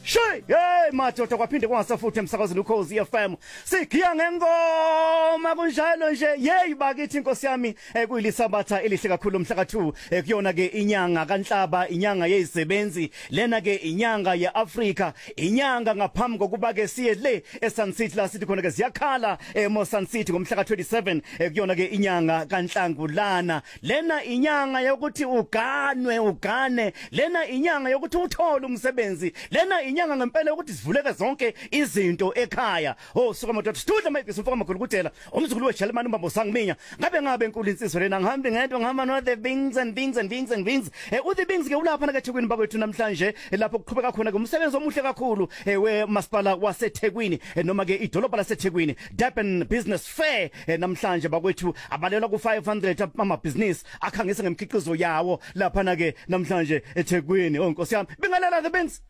Shay, hey madoda kwaphinde kwangasafuthe emsakazweni uKhosi FM. Sigiya ngengoma kunjalo nje. Hey bakithi inkosi yami kuyilisabatha elihle kakhulu mhla ka2 kuyona ke inyanga kaNhlaba, inyanga yezisebenzi, lena ke inyanga yeAfrika, inyanga ngaphambi kokuba ke siye le eSun City la sithi khona ke siyakhala eMosun City ngomhla ka27 kuyona ke inyanga kaNhlangulana. Lena inyanga yokuthi ugane, lena inyanga yokuthi uthole umsebenzi, lena inyanga ngempela ukuthi sivuleke zonke izinto ekhaya. Oh suka madoda studla mayibhisi mfoka makhulu kudela umzukulu weJalimani umbambo sangiminya ngabe enkulu insizwe lena ngihambe ngedwa ngihamba no the beans uthi beans ke ulapha na keThekwini bakwethu namhlanje lapho kuqhubeka khona umsebenzi omuhle kakhulu wemasipala waseThekwini noma ke idolobha laseThekwini Durban Business Fair namhlanje bakwethu abalelwa ku500 amabhizinisi akhangisa ngemkhiqizo yawo lapha na ke namhlanje eThekwini. Oh nkosi yami bingalela the beans.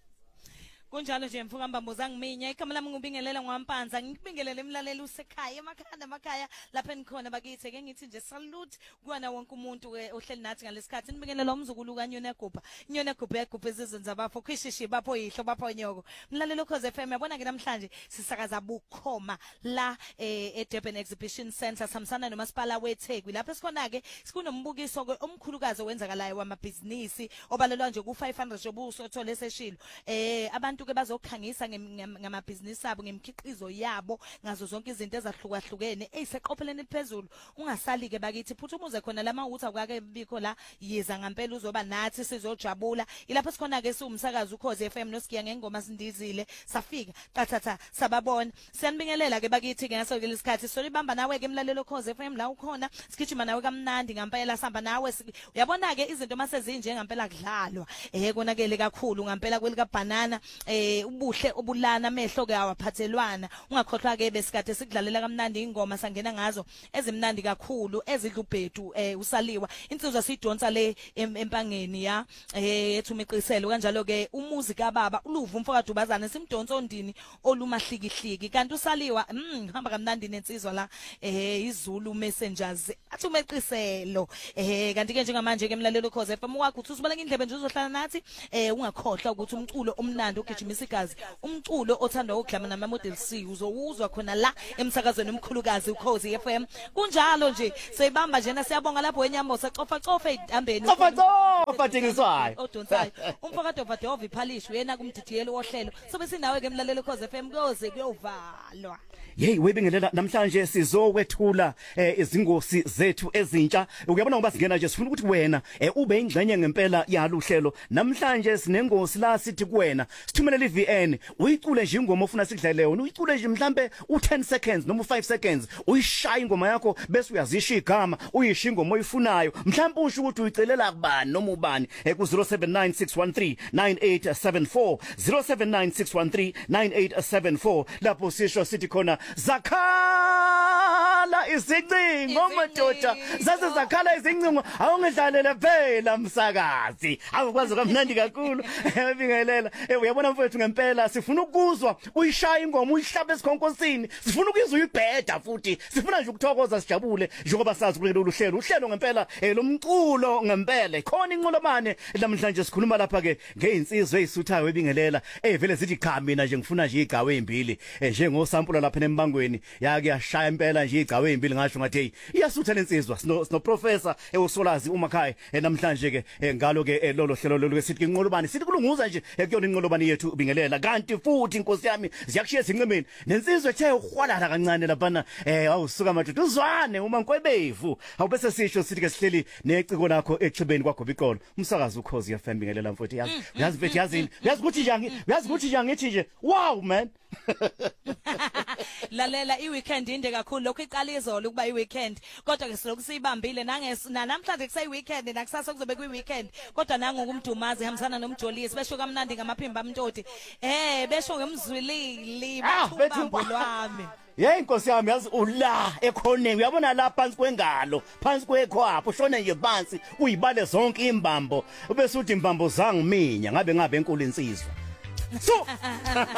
Kunjalo nje mfuka mbambo zangiminya igama lami ngubingelela ngwampanza ngibingelele emlaleli usekhaya emakhaya lapha enikhona bakithi ke ngithi nje salute kuwana wonke umuntu ohleli nathi ngalesikhathi nibingelela umzukulu kaNyona Gubha yagubha izizwe zabafo kwishishi bapho yihlo bapho nyoko mlaleli uKhosi FM yabona ke namhlanje sisakaza bukhoma la eDurban Exhibition Centre samsana nomasipala weThekwini lapha sikhona ke sikunombukiso omkhulukazi owenzakalayo wamabhizinisi obalelwa nje ku500 jobuso othola eseshilo abantu ke bazokhangisa ngamabhizinisi abo ngemkhiqizo yabo ngazo zonke izinto ezahlukahlukene eziseqopheleni phezulu ungasali ke bakithi futhi umuze khona lamawutha kwake bikho la yiza ngempela uzoba nathi sizojabula ilapha sikhona ke siwumsakazi uKhosi FM nosigiya ngengoma sindizile safika qathatha sababona siyanibingelela ke bakithi ke ngaso ke lesikhathi solibamba nawe ke emlalelo uKhosi FM la ukhona sigijima nawe kamnandi ngempela sihamba nawe uyabona ke izinto mase zinje ngempela kudlalwa konakele kakhulu ngempela kwelika banana ubuhle obulana amehlo ke awaphathelwana ungakhohlwa ke besikade sikudlalela kamnandi ingoma sangena ngazo ezimnandi kakhulu ezidlubhedu usaliwa insizwa sidonsa le empangeni ya ethumiqiselo kanjalo ke umuzi kaBaba uluvu umfoka Dubazana simdonso ondini olumahlikihliki kanti usaliwa hamba kamnandi nensizwa la iZulu Messengers athumeqiselo kanti ke njengamanje ke emlalelo uKhosi FM wakho uthi usibala indlebe nje uzohlala nathi ungakhohlwa ukuthi umculo omnandi ogijimisa igazi umculo othandwa ukudlama namamodel C uzowuzwa khona la emsakazweni omkhulukazi uKhosi FM kunjalo nje seyibamba njena siyabonga lapho wenyambo sacofa idambeni cofa thengiswayo odonsayo umfoka Dovadova iphalishi uyena kumdidiyelo wohlelo sobe sinawe ke emlalelo uKhosi FM kuyoze kuyovalwa. Hey webingelela namhlanje sizokwethula izingosi zethu ezintsha uyabona ngoba singena nje sifuna ukuthi wena ube ingxenye ngempela yaluhlelo namhlanje sinengosi la sithi kuwena sithumelele iVN uyicule nje ingoma ofuna sikudlalele yona uyicule nje mhlambe u10 seconds noma u5 seconds uyishaya ingoma yakho bese uyazisha igama uyisha ingoma oyifunayo mhlambe usho ukuthi uyicelela kubani noma ubani ku 0796139874 0796139874 lapho sisho sithi khona zakhala izincingo madoda zaze zakhala izincingo awungidlalele phela msakazi awukwazi kamnandi kakhulu ebingelela uyabona mfowethu ngempela sifuna ukuzwa uyishaya ingoma uyihlabe esikhonkosini sifuna ukuzwa uyibheda futhi sifuna nje ukuthokoza sijabule njengoba sazi kulelo uhlelo ngempela lomculo ngempela khona inqolomane namhlanje sikhuluma lapha ke ngeinsizwe ezisuthayo ebingelela vele zithi cha mina nje ngifuna nje igawe ezimbili njengosampula lapha embangweni yake yashaya impela nje igawe ezimbili ngasho ngathi hey iyasutha lensizwa sino professor uSolazi uMakhaya namhlanje ke ngalo ke lolo hlelo lolu sithi inqolobane sithi kulunguza nje kuyona inqolobane yethu ubingelela kanti futhi inkosi yami ziyakushiya ezinqemeni nensizwe ethe ukhwalala kancane lapha awusuka madoda uzwane uma nkwebevu awubese sisho sithi ke sihleli neciko lakho exhibeni kwakho biqolo umsakazi uKhosi FM bingelela mfowethu yazi mfethu yazi ukuthi nje nje wow man lalela iweekend inde kakhulu lokho iqala izolo kuba iweekend kodwa ke siloku siyibambile namhlanje kuseyiweekend nakusasa kuzobe kuyiweekend kodwa nangokumdumazi hambisana nomjolisi besho kamnandi ngamaphimba amntoti besho ngemzwilili bathumba lwami. Hey inkosi yami yazi ula ekhoneni uyabona la phansi kwengalo phansi kwekhwapho ushone nje phansi uyibale zonke imbambo ubese uthi imbambo zangiminya ngabe enkulu insizwa so